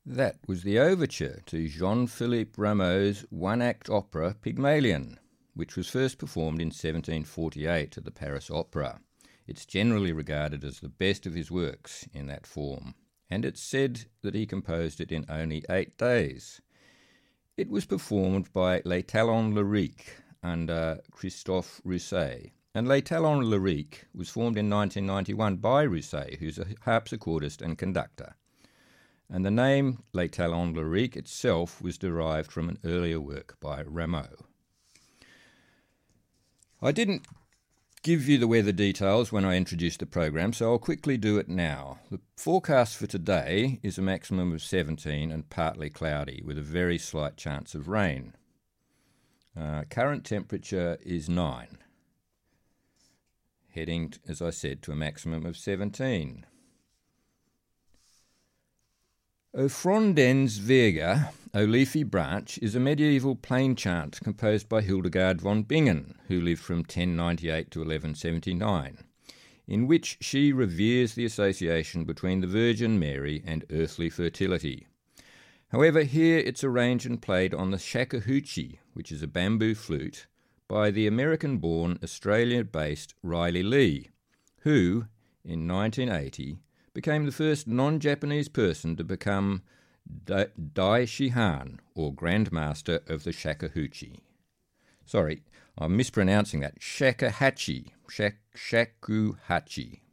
That was the overture to Jean-Philippe Rameau's one-act opera Pygmalion, which was first performed in 1748 at the Paris Opera. It's generally regarded as the best of his works in that form, and it's said that he composed it in only 8 days. It was performed by Les Talons Lyriques under Christophe Rousset, and Les Talons Lyriques was formed in 1991 by Rousset, who's a harpsichordist and conductor. And the name Les Talons Lyriques itself was derived from an earlier work by Rameau. I didn't give you the weather details when I introduced the program, so I'll quickly do it now. The forecast for today is a maximum of 17 and partly cloudy, with a very slight chance of rain. Current temperature is 9, heading, as I said, to a maximum of 17. O Frondens Vega, O Leafy Branch, is a medieval plain chant composed by Hildegard von Bingen, who lived from 1098 to 1179, in which she reveres the association between the Virgin Mary and earthly fertility. However, here it's arranged and played on the shakuhachi, which is a bamboo flute, by the American-born, Australia-based Riley Lee, who, in 1980, became the first non-Japanese person to become Daishihan, or Grandmaster of the shakuhachi. Sorry, I'm mispronouncing that. Shakuhachi. Shakuhachi.